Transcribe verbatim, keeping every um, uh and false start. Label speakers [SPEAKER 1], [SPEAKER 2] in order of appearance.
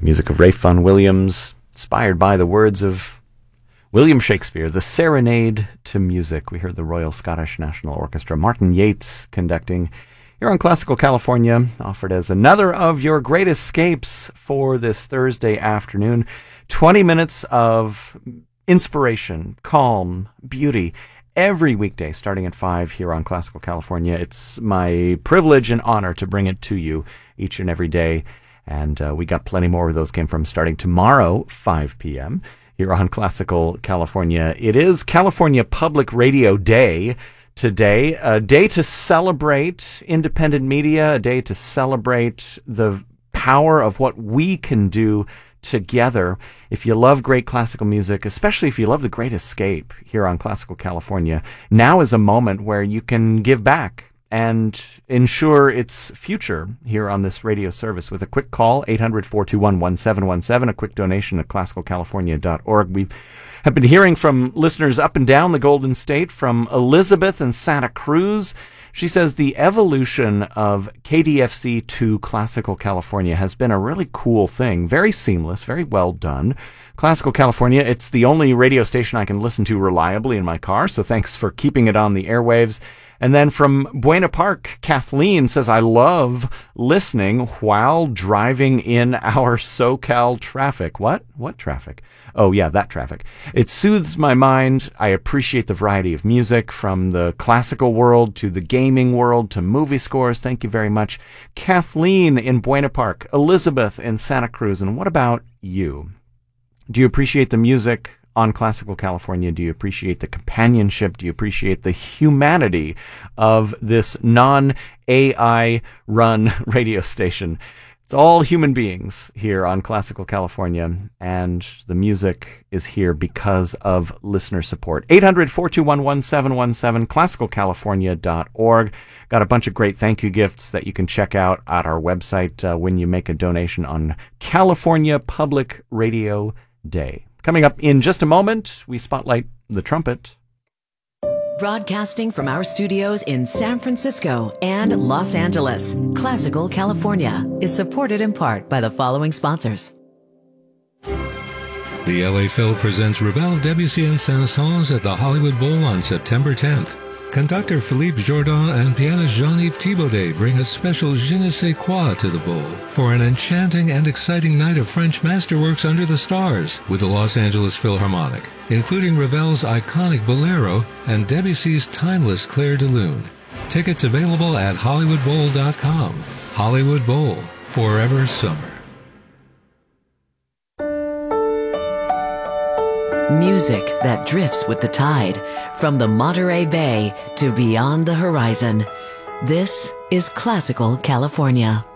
[SPEAKER 1] music of Ralph Vaughan Williams, inspired by the words of William Shakespeare, the Serenade to Music. We heard the Royal Scottish National Orchestra, Martin Yates conducting here on Classical California, offered as another of your great escapes for this Thursday afternoon. twenty minutes of inspiration, calm, beauty, every weekday starting at five here on Classical California. It's my privilege and honor to bring it to you each and every day. And uh, we got plenty more where those came from starting tomorrow, five p.m. here on Classical California. It is California Public Radio Day today, a day to celebrate independent media, a day to celebrate the power of what we can do together. If you love great classical music, especially if you love The Great Escape here on Classical California, now is a moment where you can give back and ensure its future here on this radio service with a quick call, eight hundred, four two one, one seven one seven, a quick donation at classical california dot org. We have been hearing from listeners up and down the Golden State, from Elizabeth in Santa Cruz. She says the evolution of K D F C to Classical California has been a really cool thing. Very seamless, very well done. Classical California, it's the only radio station I can listen to reliably in my car, so thanks for keeping it on the airwaves. And then from Buena Park, Kathleen says, I love listening while driving in our SoCal traffic. What? What traffic? Oh, yeah, that traffic. It soothes my mind. I appreciate the variety of music from the classical world to the gaming world to movie scores. Thank you very much. Kathleen in Buena Park, Elizabeth in Santa Cruz. And what about you? Do you appreciate the music on Classical California? Do you appreciate the companionship? Do you appreciate the humanity of this non-A I run radio station? It's all human beings here on Classical California, and the music is here because of listener support. eight hundred, four two one, one seven one seven, classical california dot org. Got a bunch of great thank you gifts that you can check out at our website uh, when you make a donation on California Public Radio Day. Coming up in just a moment, we spotlight the trumpet.
[SPEAKER 2] Broadcasting from our studios in San Francisco and Los Angeles, Classical California is supported in part by the following sponsors.
[SPEAKER 3] The L A Phil presents Ravel, Debussy, and Saint-Saëns at the Hollywood Bowl on September tenth. Conductor Philippe Jourdan and pianist Jean-Yves Thibaudet bring a special je ne sais quoi to the bowl for an enchanting and exciting night of French masterworks under the stars with the Los Angeles Philharmonic, including Ravel's iconic Bolero and Debussy's timeless Clair de Lune. Tickets available at hollywood bowl dot com. Hollywood Bowl, forever summer.
[SPEAKER 2] Music that drifts with the tide, from the Monterey Bay to beyond the horizon. This is Classical California.